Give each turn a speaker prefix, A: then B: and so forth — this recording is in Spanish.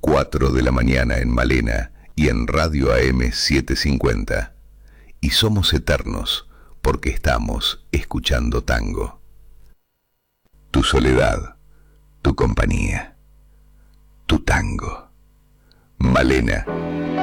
A: 4 de la mañana en Malena y en Radio AM 750. Y somos eternos porque estamos escuchando tango. Tu soledad, tu compañía, tu tango. Malena